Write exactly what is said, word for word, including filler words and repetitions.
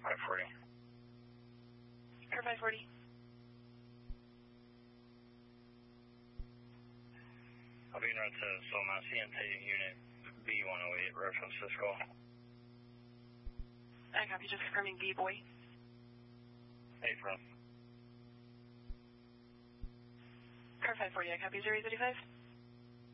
five forty. Air five forty. I'll be en route to Soma, C N T unit B one oh eight, reference this call. I copy, just confirming B-boy. Hey, from. Car five forty, I copy, zero eight thirty-five.